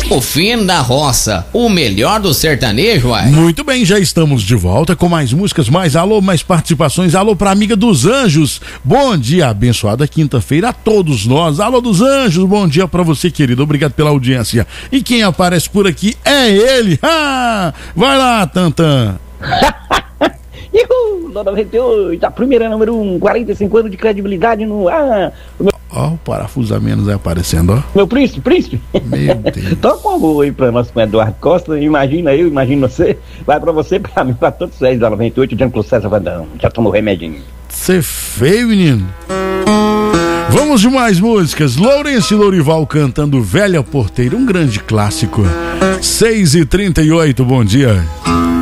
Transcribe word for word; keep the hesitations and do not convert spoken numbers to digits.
O fino da roça, o melhor do sertanejo, uai. Muito bem, já estamos de volta com mais músicas, mais alô, mais participações. Alô pra amiga dos anjos. Bom dia, abençoada quinta-feira a todos nós. Alô dos anjos, bom dia pra você, querido. Obrigado pela audiência. E quem aparece por aqui é ele. Ah, vai lá, Tantan. Uhul, noventa e oito, a primeira número um, quarenta e cinco anos de credibilidade no ar. Ah, Ó, o parafuso a menos aí aparecendo, ó. meu príncipe, príncipe. Meu Deus. Toca uma boa aí pra nós com o Eduardo Costa. Imagina eu, imagina você. Vai pra você, pra mim, pra todos vocês. Da noventa e oito, Jean Claude César Vandão. Já tomou remedinho. Você feio, menino. Vamos de mais músicas. Lourenço e Lourival cantando Velha Porteira, um grande clássico. seis e trinta e oito, bom dia.